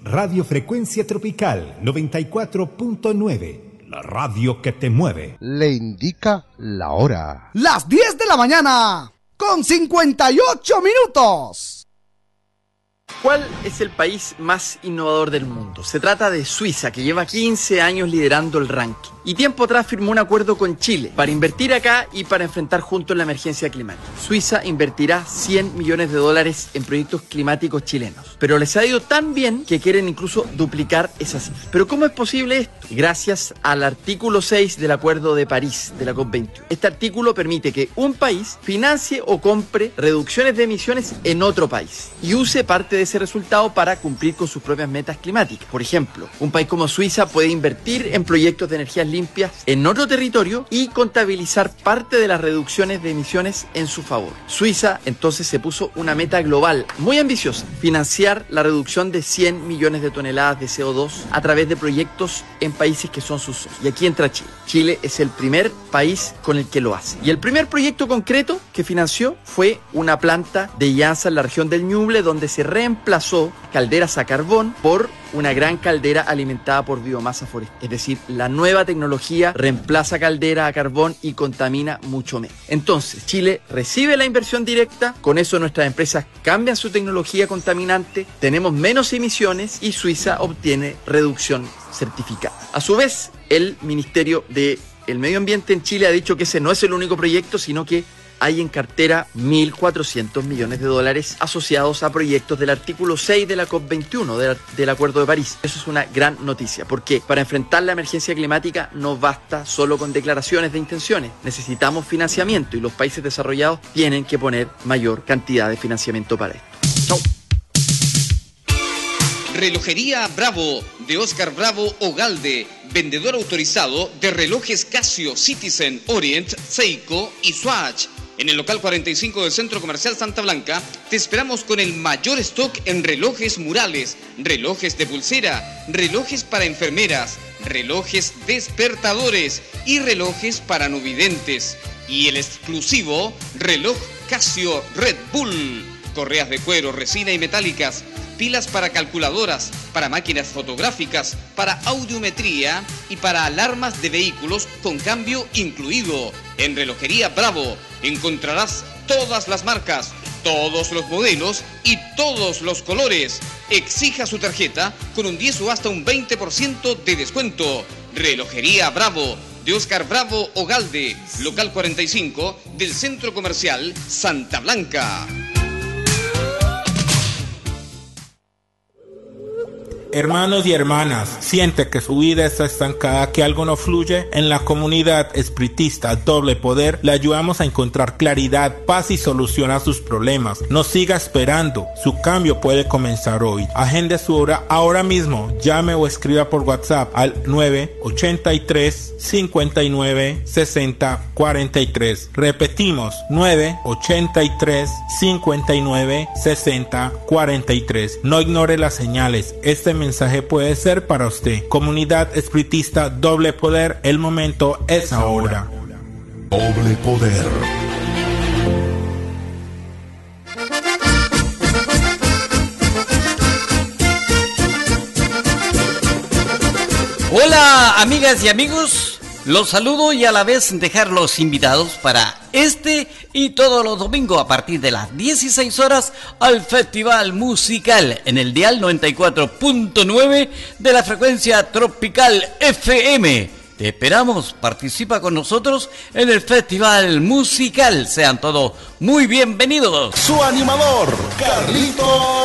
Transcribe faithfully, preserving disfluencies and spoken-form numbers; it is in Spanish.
Radio Frecuencia Tropical noventa y cuatro punto nueve, la radio que te mueve. Le indica la hora. Las diez de la mañana, con cincuenta y ocho minutos. ¿Cuál es el país más innovador del mundo? Se trata de Suiza, que lleva quince años liderando el ranking. Y tiempo atrás firmó un acuerdo con Chile para invertir acá y para enfrentar juntos la emergencia climática. Suiza invertirá cien millones de dólares en proyectos climáticos chilenos. Pero les ha ido tan bien que quieren incluso duplicar esa cifra. ¿Pero cómo es posible esto? Gracias al artículo seis del Acuerdo de París de la COP veintiuno. Este artículo permite que un país financie o compre reducciones de emisiones en otro país y use parte de ese resultado para cumplir con sus propias metas climáticas. Por ejemplo, un país como Suiza puede invertir en proyectos de energías limpias en otro territorio y contabilizar parte de las reducciones de emisiones en su favor. Suiza entonces se puso una meta global muy ambiciosa: financiar la reducción de cien millones de toneladas de C O dos a través de proyectos en países que son sus socios. Y aquí entra Chile. Chile es el primer país con el que lo hace. Y el primer proyecto concreto que financió fue una planta de llanza en la región del Ñuble, donde se reemplazó calderas a carbón por una gran caldera alimentada por biomasa forestal. Es decir, la nueva tecnología reemplaza caldera a carbón y contamina mucho menos. Entonces, Chile recibe la inversión directa, con eso nuestras empresas cambian su tecnología contaminante, tenemos menos emisiones y Suiza obtiene reducción certificada. A su vez, el Ministerio del Medio Ambiente en Chile ha dicho que ese no es el único proyecto, sino que hay en cartera mil cuatrocientos millones de dólares asociados a proyectos del artículo seis de la COP veintiuno del, del Acuerdo de París. Eso es una gran noticia, porque para enfrentar la emergencia climática no basta solo con declaraciones de intenciones. Necesitamos financiamiento y los países desarrollados tienen que poner mayor cantidad de financiamiento para esto. Chau. Relojería Bravo, de Oscar Bravo Ogalde, vendedor autorizado de relojes Casio, Citizen, Orient, Seiko y Swatch. En el local cuarenta y cinco del Centro Comercial Santa Blanca, te esperamos con el mayor stock en relojes murales, relojes de pulsera, relojes para enfermeras, relojes despertadores y relojes para no videntes. Y el exclusivo reloj Casio Red Bull, correas de cuero, resina y metálicas, pilas para calculadoras, para máquinas fotográficas, para audiometría y para alarmas de vehículos con cambio incluido. En Relojería Bravo encontrarás todas las marcas, todos los modelos y todos los colores. Exija su tarjeta con un diez o hasta un veinte por ciento de descuento. Relojería Bravo, de Oscar Bravo Ogalde, local cuarenta y cinco del Centro Comercial Santa Blanca. Hermanos y hermanas, siente que su vida está estancada, que algo no fluye. En la comunidad espiritista Doble Poder le ayudamos a encontrar claridad, paz y solución a sus problemas. No siga esperando, su cambio puede comenzar hoy. Agende su hora ahora mismo, llame o escriba por WhatsApp al nueve ochenta y tres, cincuenta y nueve, sesenta, cuarenta y tres. Repetimos, nueve ochenta y tres, cincuenta y nueve, sesenta, cuarenta y tres. No ignore las señales, este mensaje puede ser para usted. Comunidad espiritista Doble Poder, el momento es ahora. Doble Poder. Hola amigas y amigos, los saludo y a la vez dejarlos invitados para este y todos los domingos a partir de las dieciséis horas al Festival Musical en el dial noventa y cuatro punto nueve de la frecuencia Tropical F M. Te esperamos, participa con nosotros en el Festival Musical. Sean todos muy bienvenidos. Su animador, Carlito